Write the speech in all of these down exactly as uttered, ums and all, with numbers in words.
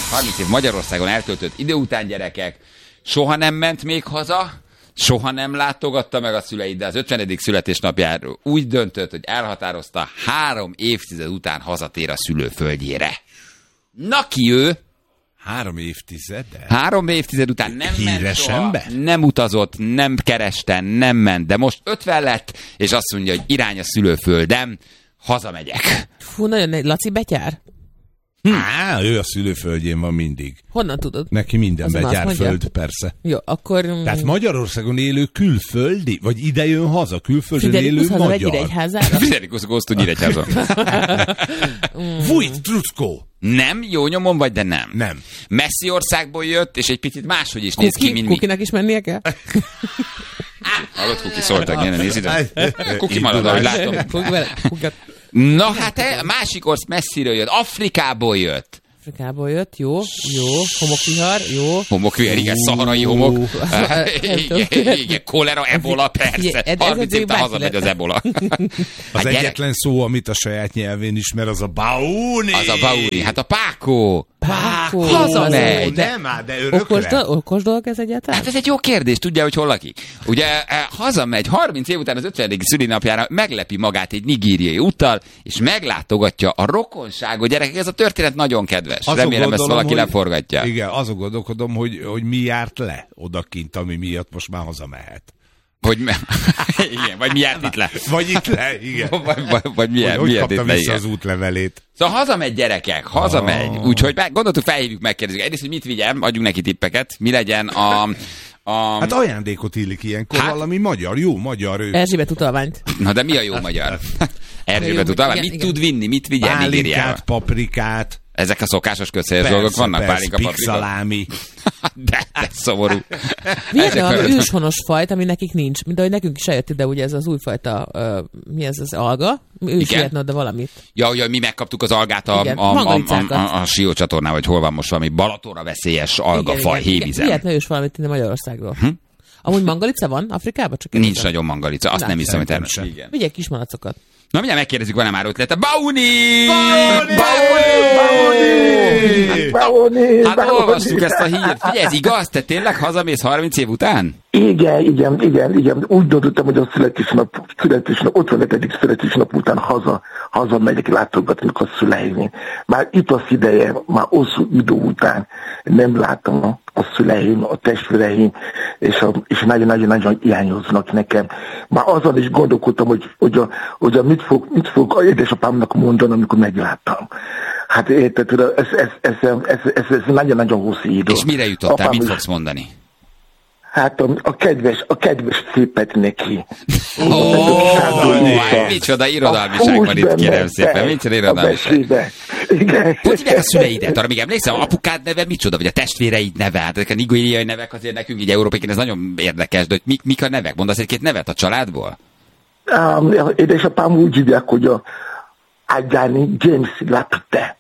harminc év Magyarországon eltöltött idő után, gyerekek, soha nem ment még haza, soha nem látogatta meg a szüleit, de az ötvenedik születésnapjáról úgy döntött, hogy elhatározta, három évtized után hazatér a szülőföldjére. Na ki ő? Három évtized? Három évtized után nem ment soha, be? nem utazott, nem kereste, nem ment, de most ötven lett, és azt mondja, hogy irány a szülőföldem, hazamegyek. Fú, nagyon Laci betyár? Hm. Á, ő a szülőföldjén van mindig. Honnan tudod? Neki minden betyár föld, persze. Jó, akkor... Tehát Magyarországon élő külföldi, vagy ide jön haza, külföldön élő magyar. Friderikus Nyíregyházára? Friderikus Góztó Nyíregyháza. Vujt, Truszkó. Nem? Jó nyomon vagy, de nem. Nem. Messzi országból jött, és egy picit máshogy is néz ki, mint mi. Kukinak is mennie kell? Hallott, Kuki szóltak, gyere, nézd ide. Kuki marad, ahogy látom. Na hát, a másik orsz messziről jött, Afrikából jött. Afrikából jött, jó, jó, homokvihar, jó. Homokvihar, igen, szaharai homok. Igen, igen, kolera, ebola, persze. harminc év után hazamegy az ebola. Az egyetlen szó, amit a saját nyelvén ismer, az a bauni. Az a bauni, hát a pákó. Pákó. Hazamegy. Nem már, de örökre. Okos dolog ez egyáltalán? Hát ez egy jó kérdés, tudja, hogy hol lakik. Ugye hazamegy, harminc év után az ötvenedik szülinapjára meglepi magát egy nigériai úttal, és meglátogatja a rokonságot. Gyerekek, ez a történet nagyon kedves. Azon Remélem, gondolom, ezt valaki hogy, leforgatja. Igen, azon gondolkodom, hogy, hogy mi járt le odakint, ami miatt most már hazamehet. Hogy me... igen, vagy mi járt itt le. Vagy itt le, igen. vagy, vagy, vagy milyen, hogy miért kapta itt le, vissza igen. az útlevelét. Szóval hazamegy, gyerekek, hazamegy. Oh. Úgyhogy gondoltuk, felhívjuk, megkérdezzük. Egyrészt, hogy mit vigyem, adjunk neki tippeket. Mi legyen a... a... Hát ajándékot illik ilyenkor, hát... valami magyar, jó magyar ő. Erzsébet utalványt. Na de mi a jó magyar? Erzsébet utalvány? Mit igen. tud vinni, mit vigyen Nigériába? Pálinkát, paprikát. Ezek a szokásos közhelyes dolgok vannak? Persze, pálinka, paprika? pixalámi. De, de szomorú. Milyen a őshonos fajt, ami nekik nincs? Mint ahogy nekünk is eljött ide, ugye ez az újfajta, uh, mi ez az alga? Ő is ilyetne de valamit. Ja, hogy mi megkaptuk az algát a, a, a, a, a, a Sió csatornán, vagy hol van most valami Balatonra veszélyes algafaj, hévízem. Ilyetne ős valamit innen Magyarországról. Hm? Amúgy mangalica van Afrikában? Csak nincs ez nagyon mangalica, azt nem hiszem, hogy természetesen. Vigyek kis malacokat. Na, mindjárt megkérdezzük, van-e már ötlete. Bauni! Bauni! Bauni! Bauni! Hát olvastuk ezt a hírt. Figyelj, ez igaz? Te tényleg hazamész harminc év után? Igen, igen, igen, igen. Úgy döntöttem, hogy a születésnap, születésnap, ötvenedik születésnap után haza, haza megyek látogatni a szüleim. Már itt az ideje, már hosszú idő után nem láttam a, a szüleim, a testvéreim, és, a, és nagyon-nagyon-nagyon hiányoznak nekem. Már azon is gondolkodtam, hogy, hogy, a, hogy a mit fog, mit fog a édesapámnak mondani, amikor megláttam. Hát érted, ez, ez, ez, ez, ez, ez nagyon-nagyon hosszú idő. És mire jutottál? Apám mit fogsz mondani? Hát a, a kedves, a kedves szépet neki. Ó, oh, micsoda irodalmiság van itt, kérem szépen. Micsoda irodalmiság. Igen. Hogy hívják a szüleidet? Arra még emlékszem, apukád neve micsoda, vagy a testvéreid neve? Hát ezek a nigériai nevek azért nekünk így európaiként ez nagyon érdekes, de hogy mik, mik a nevek? Mondasz egy-két nevet a családból? Um, édesapám úgy hívják, hogy a Adjani James Lapite.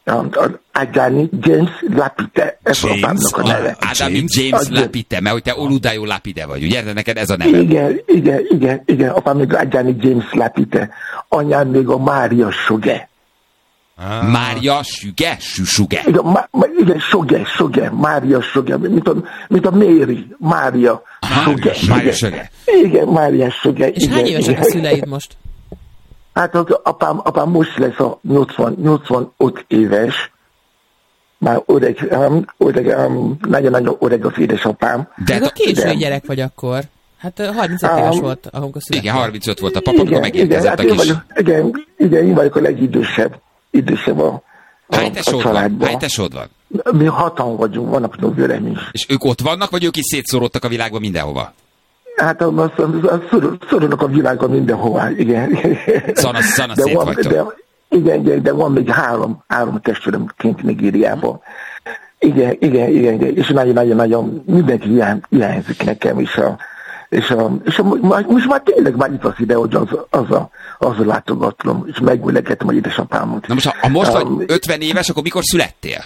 Adjani James Lapite, ez James, apámnak a neve. Adjani James Adjani. Lapite, mert hogy te Oludayo Lapide vagy, ugye? De neked ez a neve. Igen, igen, igen, igen. Apám még Adjani James Lapite. Anyám még a Mária Soge. Ah. Mária Süge? Süsuge? Igen, ma, ma, igen, Soge, Soge, Mária Soge, mint a, mint a Mary, Mária Soge. Mária Soge. Igen, Mária Soge. És hány évesek a szüleid most? Hát az apám, apám most lesz a nyolcvan, nyolcvanöt éves. Már öreg, um, öreg um, nagyon-nagyon öreg az édesapám. De a késői de... gyerek vagy akkor. Hát harmincöt um, éves volt, amikor született. Igen, harmincöt volt a papa, amikor megérkezett igen, a kis... Vagyok, igen, igen, én vagyok a legidősebb, idősebb a, a, hány a családban. Hány tesód van? Mi hatan vagyunk, vannak nővérem is. És ők ott vannak, vagy ők is szétszóródtak a világban mindenhova? Hát szorulnak a világon mindenhová, igen. Szana, szana szép van, vagytok. De, igen, igen, de van még három, három testvérem kint Nigériában. Igen, igen, igen, igen, és nagyon-nagyon-nagyon mindenki hiány, hiányzik nekem, és a, és a, és a, most már tényleg már itt az ide, hogy az, az a, az a látogatlom, és megműlegetem a édesapámot. Na most, ha, ha most um, vagy ötven éves, akkor mikor születtél?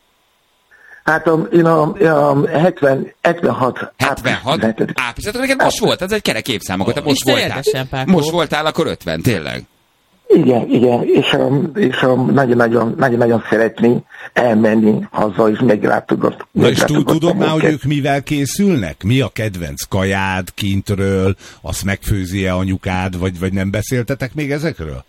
Hát um, én a, a hetven, hetvenhat, hetvenhat? Április, neked most volt, ez egy kerek évszám, akkor te most voltál. Most voltál, akkor ötven, tényleg. Igen, igen, és, um, és um, nagyon-nagyon, nagyon-nagyon szeretné elmenni haza, és meglátogatni. Na és túl tudod már, hogy ők mivel készülnek? Mi a kedvenc kajád kintről? Azt megfőzi-e anyukád, vagy, vagy nem beszéltetek még ezekről?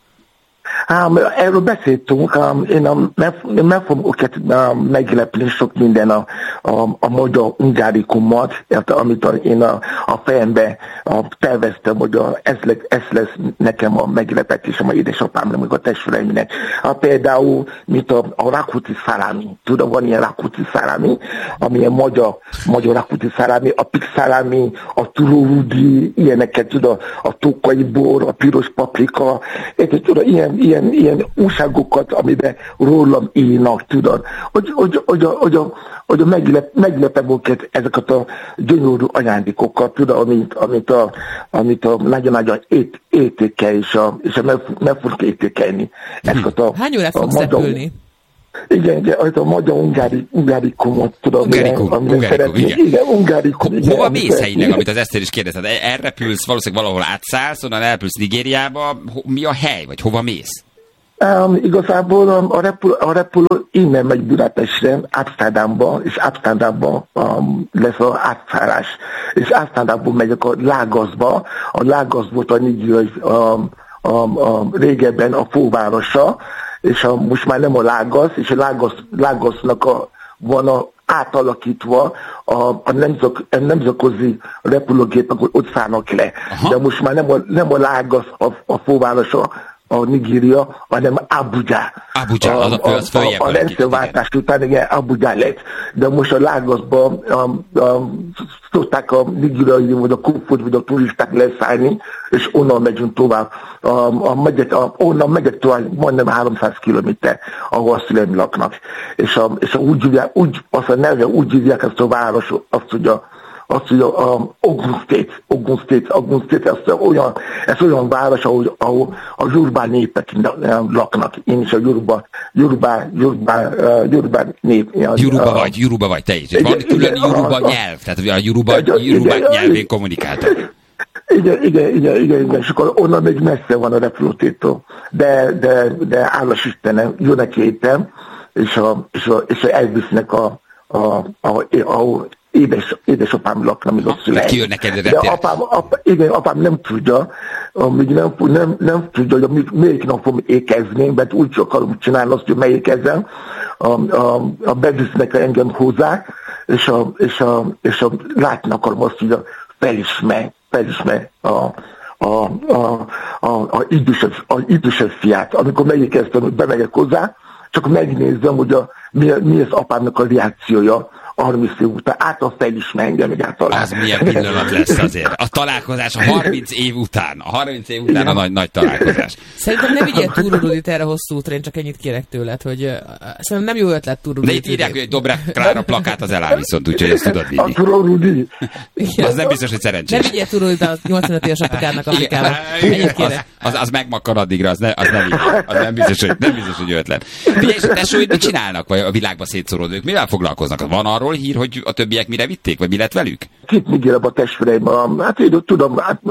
Um, erről beszéltünk, um, én um, meg, meg fogom őket um, meglepni sok minden a, a, a magyar ungárikumot, amit a, én a, a fejembe a, terveztem, hogy a, ez, le, ez lesz nekem a meglepetésem a édesapámnak, meg a testvéreimnek. A, például, mint a, a rakuti szalámi, tudom, van ilyen rakuti szalámi, amilyen magyar, magyar rakuti szalámi, a pik szalámi, a turórudi, ilyeneket, tudom, a tókai bor, a piros paprika, és tudom, ilyen Ilyen, ilyen újságokat, amiben rólam írnak, tudod, hogy, hogy, hogy, hogy, hogy meglep, meglepem őket ezeket a gyönyörű ajándékokat, tudod, amit, amit a, amit a nagyon-nagyon ét, értékel, és, a, és a meg, meg fogok értékelni. A, Hány órát fogsz repülni? Igen, igen, a magyar ungári, ungárikumot, tudom, Ungarikum, ungarikum, igen. Igen, ungárikum. Ho- hova mész helyileg, amit az Eszter is kérdezted? Elrepülsz, valószínűleg valahol átszállsz, onnan elrepülsz Nigériába, mi a hely, vagy hova mész? Um, igazából um, a, repül, a repülő innen megy Budapestre, Amsterdamba, és Amsterdamba um, lesz az átszállás. És Amsterdamból megyek a Lágaszba. A Lágasz volt a nigériai um, um, um, régebben a fővárosa, és a, most már nem a Lágasz, és a Lágasz, Lágasznak a, van a, átalakítva a, a, nemzak, a nemzetközi repülőgépek, hogy ott szállnak le. Aha. De most már nem a, nem a Lágasz a, a fővárosa, a Nigéria, hanem Abuja. Abuja, az a fő, az följebb. A, a, a rendszerváltás után, igen, Abuja lett. De most a Lágaszban um, um, szokták a nigériai, vagy a kófot, vagy a turisták leszállni, és onnan megyünk tovább. Um, a megyek, a, onnan megyek tovább majdnem háromszáz kilométer, ahol a szüleim laknak. És, a, és a, úgy hívják, úgy, azt a neve, úgy hívják ezt a város, azt, hogy a azt, hogy a um, Ogun State, Ogun State, Ogun State, ez olyan, ez olyan város, ahol, ahol a Yoruba népek laknak. Én is a Yoruba, Yoruba, Yoruba, uh, Yoruba nép. Yoruba vagy, Yoruba vagy, te is. Van külön Yoruba nyelv, tehát a Yoruba, Yoruba nyelvén kommunikáltak. Igen, igen, igen, igen, igen, és akkor onnan még messze van a repülőtétől. De, de, de állas Istenem, jönnek héten, és, a, és, a, és elvisznek a, a, a, a Édes, édesapám lakna, még a szüleim. De apám, apám, igen, apám nem tudja, még nem, nem, nem tudja, hogy melyik nap fogom ékezni, mert úgy akarom csinálni azt, hogy melyik ezen, a, a, a bevisznek engem hozzá, és, a, és, a, és a, látni akarom azt, hogy felismer, felismer a, a, a, a, a, idősebb, a idősebb fiát. Amikor megékeztem, bemegyek hozzá, csak megnézem, hogy a, mi, mi az apámnak a reakciója, harminc év után, által felismer engem, hogy általán. Az milyen pillanat lesz azért. A találkozás a harminc év után. A harminc év után a nagy, nagy találkozás. Szerintem nem vigyél túrórudit erre hosszú útra, én csak ennyit kérek tőled, hogy uh, szerintem nem jó ötlet túrórudit. De itt írják, hogy egy Dobrev Klára plakát az eláll viszont, úgyhogy ezt tudod vinni. A túrórudi. Az nem biztos, hogy szerencsés. Nem vigyél túrórudit a nyolcvanöt éves apukádnak Amerikába. Ennyit kérek. Az, az megmakkar addigra, az, ne, az nem így. Az nem biztos, hogy, nem biztos, hogy jó ötlet. Figyelj, és a tesóid mit csinálnak, vagy a világba szétszóródók? Mivel foglalkoznak? Van arról hír, hogy a többiek mire vitték, vagy mi lett velük? Két Nigériában a testvéreim, hát én tudom, hát,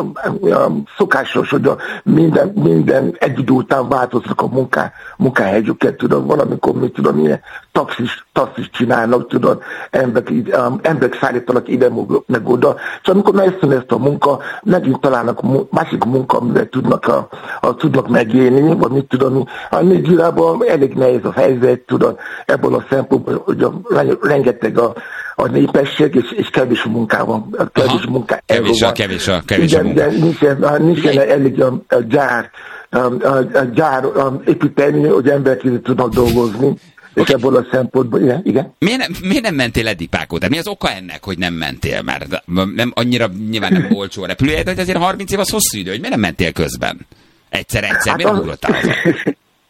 szokásos, hogy a minden, minden egy idő után változnak a munká, munkahelyüket, tudom, valamikor, mit tudom, ilyen taxis, taxis csinálnak, tudom, emberek, emberek szállítanak ide, meg oda, és amikor megszűn ezt a munka, megint találnak másik munka, amivel tudnak, a, a, tudnak megélni, vagy mit tudom, a Nigériában elég nehéz a helyzet, tudom, ebből a szempontból, hogy a, rengeteg a a népesség, és, és kevés a munkában. Kevés Aha, munka. Kevés a, kevés a, kevés igen, a munka. De nincsen, nincsen elég a, a gyár, a, a, a gyár a, építeni, hogy emberek tudnak dolgozni. Okay. És ebből a szempontból, igen, igen. Miért nem, miért nem mentél eddig, Pákó? Tehát mi az oka ennek, hogy nem mentél? Mert nem, annyira nyilván nem olcsó a repülőjegy, de azért harminc év az hosszú idő, hogy miért nem mentél közben? Egyszer-egyszer, hát miért az... nem ugrottál haza?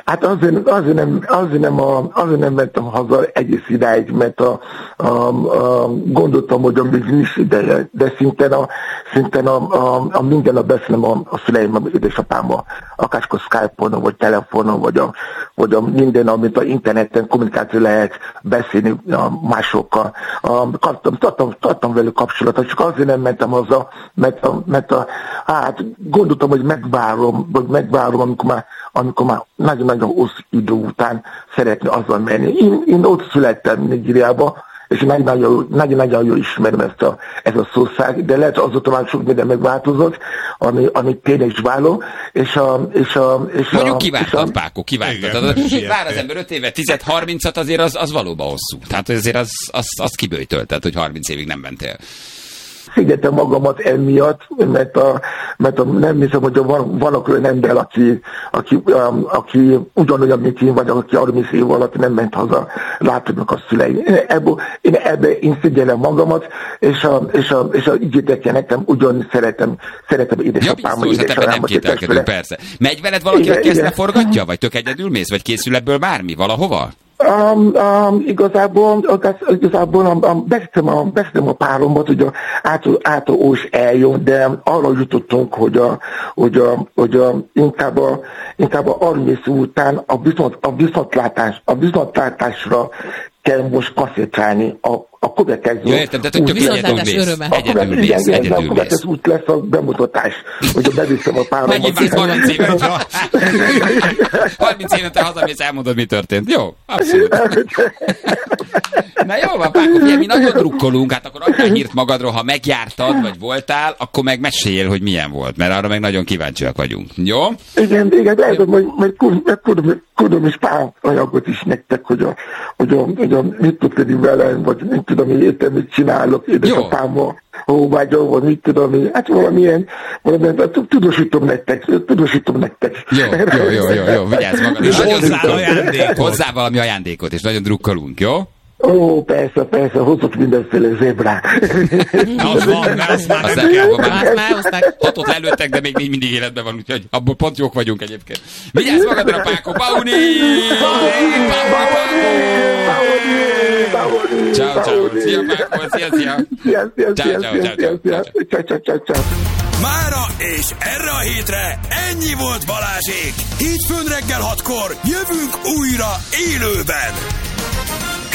Hát azért, azért, nem, azért, nem a, azért nem mentem haza egész idáig, mert a, a, a, gondoltam, hogy még nincs ideje, de szinten a, szinten a, a, a minden nap beszélem a, a szüleim, a édesapámmal, akárcskor Skype-on, vagy telefonon, vagy a, vagy a minden, amit a interneten kommunikáció lehet beszélni a másokkal. A, tartam, tartam, tartam velük kapcsolatot, csak azért nem mentem haza, mert, a, mert a, hát gondoltam, hogy megvárom, vagy megvárom, amikor már, amikor már nagyon-nagyon hosszú idő után szeretné azzal menni. Én, én ott születtem Nigériába, és nagyon-nagyon jól ismerem ezt a, ez a szószág, de lehet azóta már sok minden megváltozott, ami, ami tényleg is váló, és a... És a és Mondjuk a, kivágtad, a... Páko, kivágtad. Vár az ember öt éve, tíz-harmincat azért az, az valóban hosszú. Tehát azért az, az, az kibőjtölted, hogy harminc évig nem mentél. Szigyetem magamat emiatt, mert, a, mert a, nem hiszem, hogy van, van olyan ember, aki, aki, um, aki ugyanolyan, mint én, vagy aki harminc év alatt nem ment haza, látodnak a szüleim. Ebből, én ebbe én szégyellem magamat, és a, és a, és a ígétek nekem ugyan szeretem, szeretem édesapámat, ja, édesapámat. Nem kételkedünk, persze. Megy veled valaki, hogy kezdve forgatja, vagy tök egyedül mész, vagy készül ebből bármi, valahova? Um, um, igazából, igazából um, um, beszéltem a, beszéltem a párombat, hogy a ától Ós eljön, de arra jutottunk, hogy, a, hogy, a, hogy a, inkább a, inkább a harminc után a, viszont, a, viszontlátás, a viszontlátásra kell most koncentrálni a, a következő. Ja, értem, tehát tök egyedül mész. Egyedül mész, egyedül mész. A következő út lesz a bemutatás, hogy a beviszem a páromat. Megint mész harminc évet. harminc évet te hazamész, elmondod, mi történt. Jó, abszolút. Na jó van, Páko, figyelj, mi nagyon drukkolunk, hát akkor adjál hírt magadról, ha megjártad, vagy voltál, akkor meg meséljél, hogy milyen volt, mert arra meg nagyon kíváncsiak vagyunk. Jó? Igen, igen, de ez, hogy tudom is pár anyagot is nektek, hogy a, hogy a, hogy a mit tudni velem, vagy mit tudom, hogy értem, mit csinálok édesapámmal, hol vagyok, vagy mit tudom, hát valamilyen, valamilyen, tudósítom nektek, tudósítom nektek. Jó, jó, jó, jó, jó, vigyázz magad. És hozzá ajándékot. Hozzá valami ajándékot, és nagyon drukkolunk, jó? Ó, persze, persze, hozok mindenféle zébrát. Az van, mert azt már nem kell. Azt már hozták. Hatot lelőttek, de még mindig életben van, úgyhogy abból pont jók vagyunk egyébként. Vigyázz magadra, Páko! Pauni! Ciao, ciao. Szia, Páko! Szia, szia! Ciao, ciao, ciao, ciao. Mára és erre a hétre ennyi volt, Balázsék! Hétfőn reggel hatkor jövünk újra élőben!